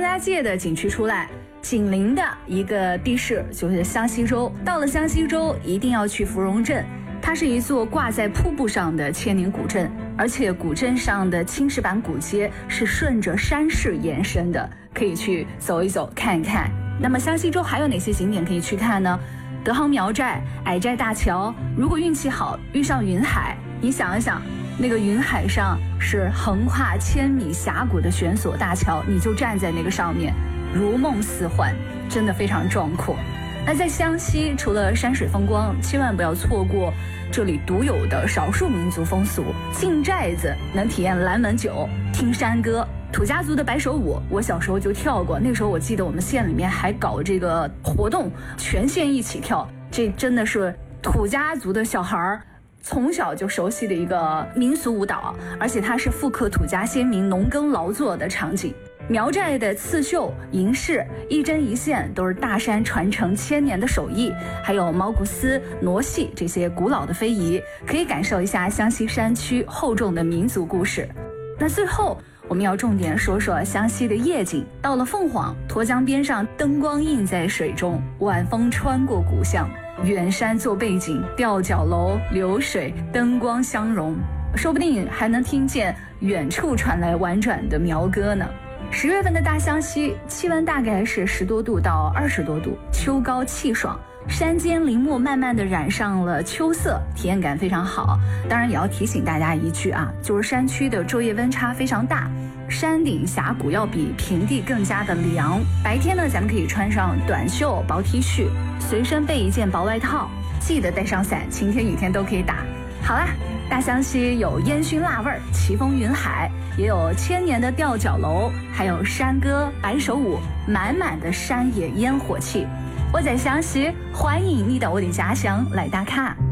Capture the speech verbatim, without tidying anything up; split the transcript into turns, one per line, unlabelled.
家界的景区出来，紧邻的一个地势就是香溪州。到了香溪州，一定要去芙蓉镇，它是一座挂在瀑布上的千年古镇，而且古镇上的青石板古街是顺着山势延伸的，可以去走一走看一看。那么香溪州还有哪些景点可以去看呢？德航苗寨、矮寨大桥，如果运气好遇上云海，你想一想，那个云海上是横跨千米峡谷的悬索大桥，你就站在那个上面，如梦似幻，真的非常壮阔。那在湘西，除了山水风光，千万不要错过这里独有的少数民族风俗。进寨子能体验蓝门酒，听山歌。土家族的白手舞，我小时候就跳过。那时候我记得我们县里面还搞这个活动，全县一起跳。这真的是土家族的小孩从小就熟悉的一个民俗舞蹈，而且它是复刻土家先民农耕劳作的场景。苗寨的刺绣、银饰，一针一线都是大山传承千年的手艺，还有毛骨丝、傩戏这些古老的非遗，可以感受一下湘西山区厚重的民族故事。那最后我们要重点说说湘西的夜景。到了凤凰，沱江边上，灯光映在水中，晚风穿过古巷，远山做背景，吊脚楼、流水、灯光相融，说不定还能听见远处传来婉转的苗歌呢。十月份的大湘西，气温大概是十多度到二十多度，秋高气爽，山间林木慢慢的染上了秋色，体验感非常好。当然也要提醒大家一句啊，就是山区的昼夜温差非常大，山顶峡谷要比平地更加的凉。白天呢，咱们可以穿上短袖薄 T 恤，随身备一件薄外套，记得带上伞，晴天雨天都可以打。好啦，大湘西有烟熏腊味儿、奇峰云海，也有千年的吊脚楼，还有山歌、白手舞，满满的山野烟火气。我在湘西，欢迎你到我的家乡来打卡。